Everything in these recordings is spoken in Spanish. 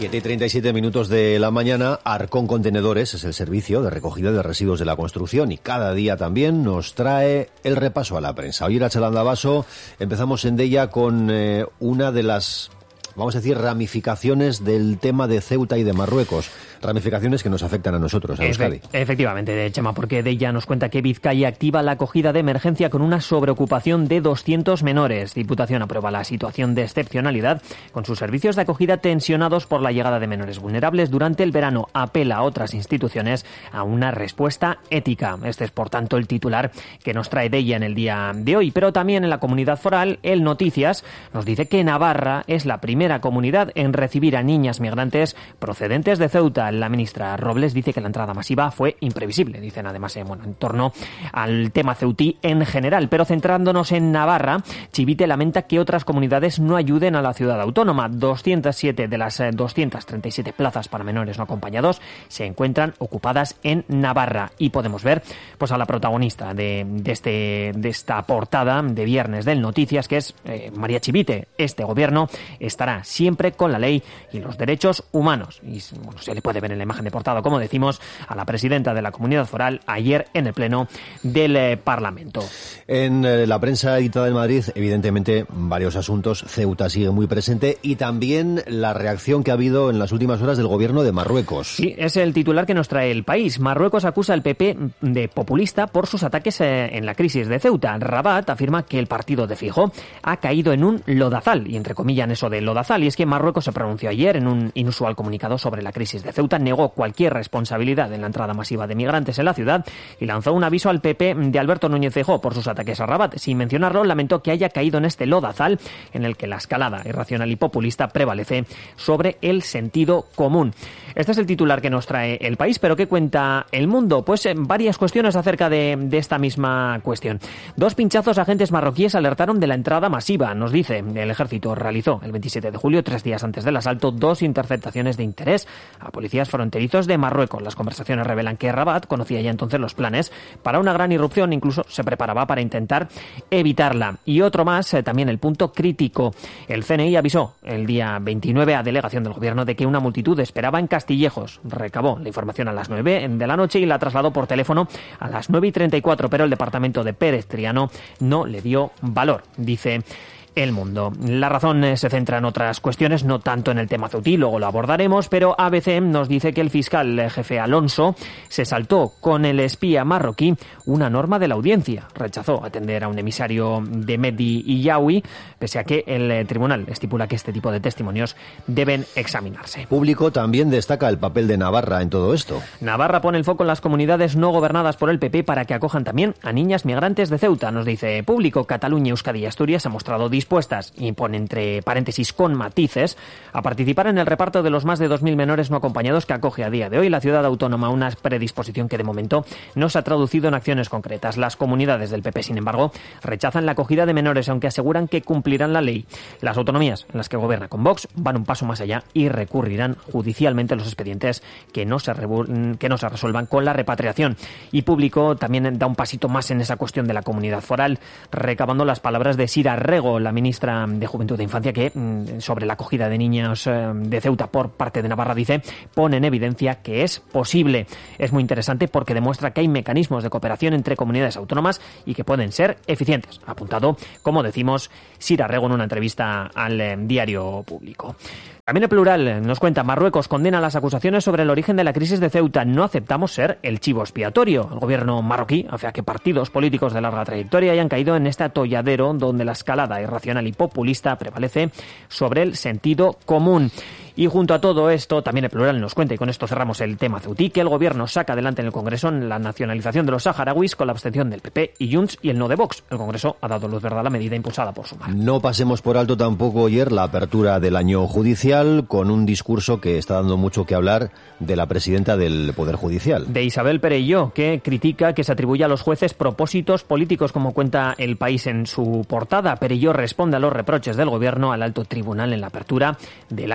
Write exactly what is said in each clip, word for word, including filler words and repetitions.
siete y treinta y siete minutos de la mañana. Arcón Contenedores es el servicio de recogida de residuos de la construcción y cada día también nos trae el repaso a la prensa. Hoy, Irache Landavaso, empezamos en Deia con eh, una de las, vamos a decir, ramificaciones del tema de Ceuta y de Marruecos. Ramificaciones que nos afectan a nosotros, a Euskadi. Efe- efectivamente, Chema, porque Deia nos cuenta que Vizcaya activa la acogida de emergencia con una sobreocupación de doscientos menores. Diputación aprueba la situación de excepcionalidad con sus servicios de acogida tensionados por la llegada de menores vulnerables durante el verano. Apela a otras instituciones a una respuesta ética. Este es, por tanto, el titular que nos trae Deia en el día de hoy. Pero también en la comunidad foral, El Noticias nos dice que Navarra es la primera comunidad en recibir a niñas migrantes procedentes de Ceuta. La ministra Robles dice que la entrada masiva fue imprevisible. Dicen además eh, bueno, en torno al tema ceutí en general. Pero centrándonos en Navarra, Chivite lamenta que otras comunidades no ayuden a la ciudad autónoma. doscientas siete de las eh, doscientas treinta y siete plazas para menores no acompañados se encuentran ocupadas en Navarra. Y podemos ver pues a la protagonista de, de, este, de esta portada de viernes del Noticias, que es eh, María Chivite. Este gobierno estará siempre con la ley y los derechos humanos. Y bueno, se le puede ver en la imagen de portada, como decimos, a la presidenta de la Comunidad Foral ayer en el Pleno del eh, Parlamento. En eh, la prensa editada en Madrid, evidentemente, varios asuntos. Ceuta sigue muy presente y también la reacción que ha habido en las últimas horas del gobierno de Marruecos. Sí, es el titular que nos trae El País. Marruecos acusa al P P de populista por sus ataques eh, en la crisis de Ceuta. Rabat afirma que el partido de Feijóo ha caído en un lodazal, y entrecomillan eso de lodazal, y es que Marruecos se pronunció ayer en un inusual comunicado sobre la crisis de Ceuta, negó cualquier responsabilidad en la entrada masiva de migrantes en la ciudad y lanzó un aviso al P P de Alberto Núñez Feijóo por sus ataques a Rabat. Sin mencionarlo, lamentó que haya caído en este lodazal en el que la escalada irracional y populista prevalece sobre el sentido común. Este es el titular que nos trae El País, pero ¿qué cuenta El Mundo? Pues eh, varias cuestiones acerca de, de esta misma cuestión. Dos pinchazos a agentes marroquíes alertaron de la entrada masiva, nos dice. El ejército realizó el veintisiete de julio, tres días antes del asalto, dos interceptaciones de interés a policías fronterizos de Marruecos. Las conversaciones revelan que Rabat conocía ya entonces los planes para una gran irrupción, incluso se preparaba para intentar evitarla. Y otro más, eh, también el punto crítico. El C N I avisó el día veintinueve a delegación del gobierno de que una multitud esperaba en Castillejos. Recabó la información a las nueve de la noche y la trasladó por teléfono a las nueve y treinta y cuatro, pero el departamento de Pérez Triano no le dio valor, dice El Mundo. La razón eh, se centra en otras cuestiones, no tanto en el tema ceutí, luego lo abordaremos, pero A B C nos dice que el fiscal eh, jefe Alonso se saltó con el espía marroquí una norma de la audiencia. Rechazó atender a un emisario de Mehdi Iyaoui, pese a que el eh, tribunal estipula que este tipo de testimonios deben examinarse. Público también destaca el papel de Navarra en todo esto. Navarra pone el foco en las comunidades no gobernadas por el P P para que acojan también a niñas migrantes de Ceuta. Nos dice Público, Cataluña, Euskadi y Asturias se ha mostrado dispuestas, y pone entre paréntesis con matices, a participar en el reparto de los más de dos mil menores no acompañados que acoge a día de hoy la ciudad autónoma, una predisposición que de momento no se ha traducido en acciones concretas. Las comunidades del P P, sin embargo, rechazan la acogida de menores, aunque aseguran que cumplirán la ley. Las autonomías en las que gobierna con Vox van un paso más allá y recurrirán judicialmente los expedientes que no se, revu- que no se resuelvan con la repatriación. Y Público también da un pasito más en esa cuestión de la comunidad foral, recabando las palabras de Sira Rego, la ministra de Juventud e Infancia, que sobre la acogida de niños de Ceuta por parte de Navarra dice, pone en evidencia que es posible. Es muy interesante porque demuestra que hay mecanismos de cooperación entre comunidades autónomas y que pueden ser eficientes. Ha apuntado, como decimos, Sira Rego en una entrevista al eh, diario Público. También el Plural nos cuenta, Marruecos condena las acusaciones sobre el origen de la crisis de Ceuta. No aceptamos ser el chivo expiatorio. El gobierno marroquí hace a que partidos políticos de larga trayectoria hayan caído en este atolladero donde la escalada irracional y populista prevalece sobre el sentido común. Y junto a todo esto, también el Plural nos cuenta, y con esto cerramos el tema ceutí, que el gobierno saca adelante en el Congreso la nacionalización de los saharauis con la abstención del P P y Junts y el no de Vox. El Congreso ha dado luz verde a la medida impulsada por Sumar. No pasemos por alto tampoco ayer la apertura del año judicial con un discurso que está dando mucho que hablar de la presidenta del Poder Judicial. De Isabel Perelló, que critica que se atribuya a los jueces propósitos políticos, como cuenta El País en su portada. Perelló responde a los reproches del gobierno al alto tribunal en la apertura del año judicial.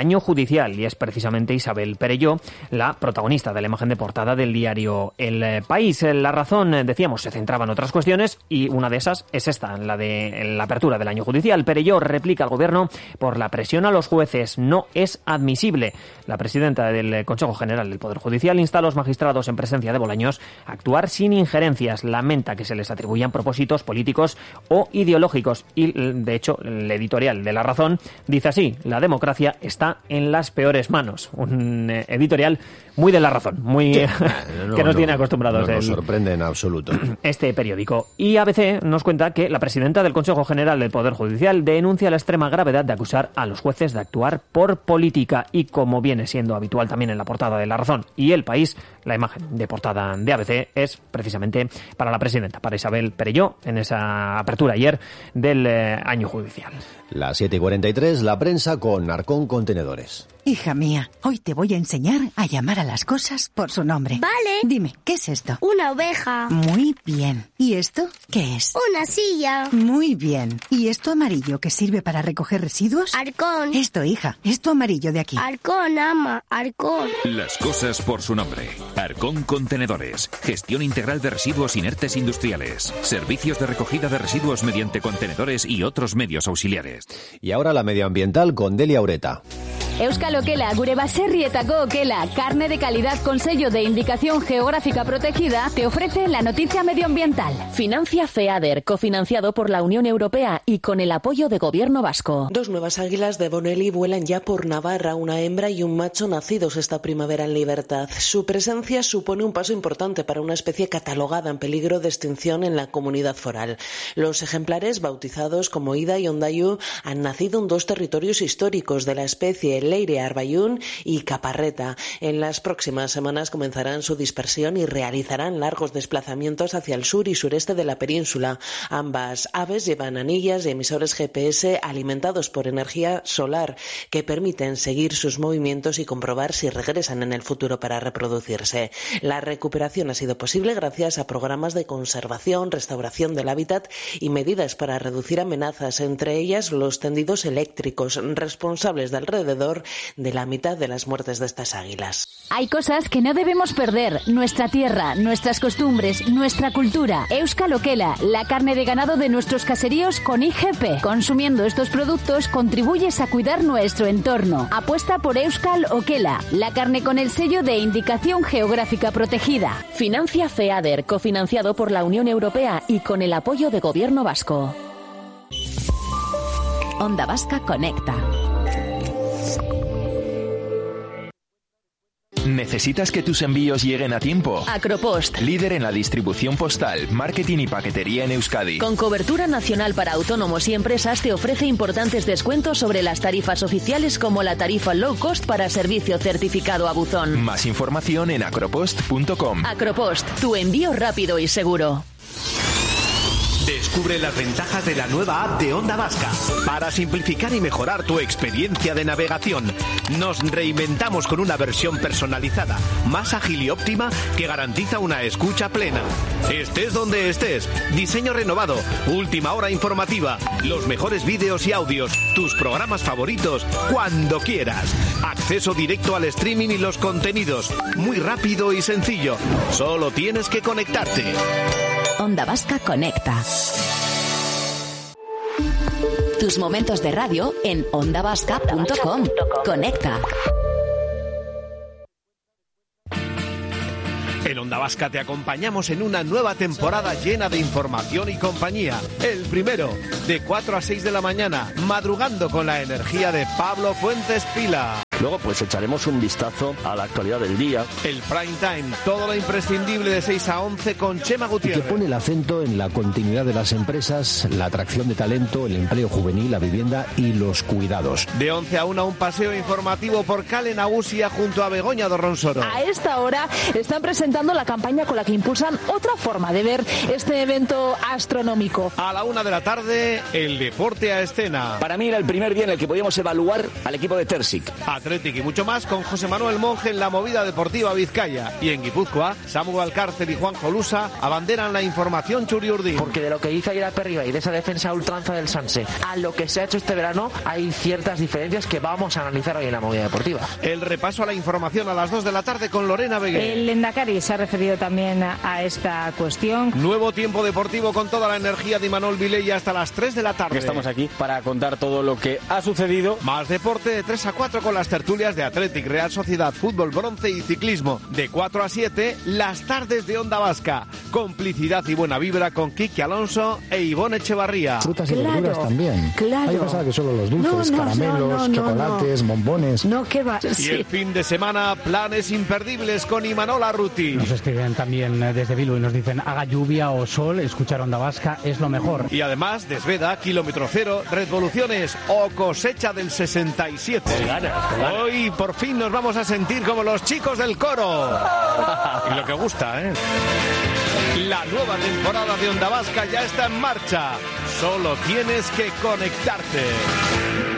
Judicial, y es precisamente Isabel Perelló la protagonista de la imagen de portada del diario El País. La razón, decíamos, se centraba en otras cuestiones y una de esas es esta, la de la apertura del año judicial. Perelló replica al Gobierno por la presión a los jueces. No es admisible. La presidenta del Consejo General del Poder Judicial insta a los magistrados en presencia de Bolaños a actuar sin injerencias. Lamenta que se les atribuyan propósitos políticos o ideológicos y, de hecho, el editorial de La Razón dice así: la democracia está en las peores manos. Un eh, editorial muy de La Razón, muy sí, no, que nos no, tiene acostumbrados. No nos el, sorprende en absoluto. Este periódico. Y A B C nos cuenta que la presidenta del Consejo General del Poder Judicial denuncia la extrema gravedad de acusar a los jueces de actuar por política y, como viene siendo habitual también en la portada de La Razón y El País, la imagen de portada de A B C es precisamente para la presidenta, para Isabel Perelló, en esa apertura ayer del eh, año judicial. Las siete y cuarenta y tres, la prensa con Arcón Contenedores. Hija mía, hoy te voy a enseñar a llamar a las cosas por su nombre. Vale. Dime, ¿qué es esto? Una oveja. Muy bien. ¿Y esto qué es? Una silla. Muy bien. ¿Y esto amarillo que sirve para recoger residuos? Arcón. Esto, hija, esto amarillo de aquí. Arcón, ama, Arcón. Las cosas por su nombre. Arcón Contenedores. Gestión integral de residuos inertes industriales. Servicios de recogida de residuos mediante contenedores y otros medios auxiliares. Y ahora la medioambiental con Delia Ureta. Euskal Okela, gure baserrietako okela, carne de calidad con sello de indicación geográfica protegida, te ofrece la noticia medioambiental. Financia FEADER, cofinanciado por la Unión Europea y con el apoyo de Gobierno vasco. Dos nuevas águilas de Bonelli vuelan ya por Navarra, una hembra y un macho nacidos esta primavera en libertad. Su presencia supone un paso importante para una especie catalogada en peligro de extinción en la comunidad foral. Los ejemplares, bautizados como Ida y Ondayu, han nacido en dos territorios históricos de la especie, Leire Arbayún y Caparreta. En las próximas semanas comenzarán su dispersión y realizarán largos desplazamientos hacia el sur y sureste de la península. Ambas aves llevan anillas y emisores G P S alimentados por energía solar que permiten seguir sus movimientos y comprobar si regresan en el futuro para reproducirse. La recuperación ha sido posible gracias a programas de conservación, restauración del hábitat y medidas para reducir amenazas, entre ellas los tendidos eléctricos, responsables de alrededor de la mitad de las muertes de estas águilas. Hay cosas que no debemos perder: nuestra tierra, nuestras costumbres, nuestra cultura. Euskal Okela, la carne de ganado de nuestros caseríos con I G P. Consumiendo estos productos contribuyes a cuidar nuestro entorno. Apuesta por Euskal Okela, la carne con el sello de indicación geográfica protegida. Financia FEADER, cofinanciado por la Unión Europea y con el apoyo de Gobierno vasco. Onda Vasca Conecta. ¿Necesitas que tus envíos lleguen a tiempo? Acropost, líder en la distribución postal, marketing y paquetería en Euskadi. Con cobertura nacional para autónomos y empresas, te ofrece importantes descuentos sobre las tarifas oficiales, como la tarifa low cost para servicio certificado a buzón. Más información en acropost punto com. Acropost, tu envío rápido y seguro. Descubre las ventajas de la nueva app de Onda Vasca. Para simplificar y mejorar tu experiencia de navegación, nos reinventamos con una versión personalizada, más ágil y óptima, que garantiza una escucha plena. Estés donde estés, diseño renovado, última hora informativa, los mejores vídeos y audios, tus programas favoritos, cuando quieras. Acceso directo al streaming y los contenidos, muy rápido y sencillo. Solo tienes que conectarte. Onda Vasca Conecta. Tus momentos de radio en onda vasca punto com. Conecta. En Onda Vasca te acompañamos en una nueva temporada llena de información y compañía. El primero, de cuatro a seis de la mañana, madrugando con la energía de Pablo Fuentes Pila. Luego pues echaremos un vistazo a la actualidad del día. El prime time, todo lo imprescindible de seis a once con Chema Gutiérrez. Que pone el acento en la continuidad de las empresas, la atracción de talento, el empleo juvenil, la vivienda y los cuidados. De once a una, un paseo informativo por Cale Nagusia junto a Begoña Dorronsoro. A esta hora están presentando la campaña con la que impulsan otra forma de ver este evento astronómico. A la una de la tarde, el deporte a escena. Para mí era el primer día en el que podíamos evaluar al equipo de Terzic. A Athletic y mucho más con José Manuel Monge en la movida deportiva Vizcaya. Y en Guipúzcoa, Samu Alcárcel y Juan Jolusa abanderan la información churiurdin. Porque de lo que hizo ayer a Perriba y de esa defensa a ultranza del Sanse a lo que se ha hecho este verano, hay ciertas diferencias que vamos a analizar hoy en la movida deportiva. El repaso a la información a las dos de la tarde con Lorena Beguer. El Endacari se ha referido también a esta cuestión. Nuevo tiempo deportivo con toda la energía de Imanol Vilella hasta las tres de la tarde. Estamos aquí para contar todo lo que ha sucedido. Más deporte de tres a cuatro con las tertulias de Athletic, Real Sociedad, Fútbol, Bronce y Ciclismo. De cuatro a siete, las tardes de Onda Vasca. Complicidad y buena vibra con Kiki Alonso e Ivonne Echevarría. Frutas y claro, verduras también. Claro. Hay pensaba que solo los dulces, no, no, caramelos, no, no, chocolates, no. bombones. No, ¿qué va? Y sí. El fin de semana, planes imperdibles con Imanol Arruti. Nos escriben también desde Bilbao y nos dicen, haga lluvia o sol, escuchar Onda Vasca es lo mejor. Y además, Desveda, Kilómetro Cero, Revoluciones o Cosecha del sesenta y siete. Con ganas, con ganas. Hoy por fin nos vamos a sentir como los chicos del coro. Y lo que gusta, ¿eh? La nueva temporada de Onda Vasca ya está en marcha. Solo tienes que conectarte.